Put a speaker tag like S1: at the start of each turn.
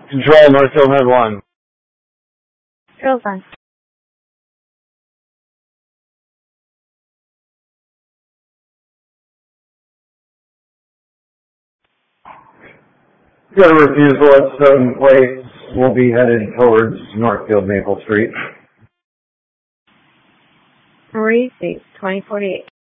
S1: Control, Northfield Med 1.
S2: Control 5.
S1: Got a refusal at Stoughton Place. We'll be headed towards Northfield Maple Street.
S2: Marie, 2048.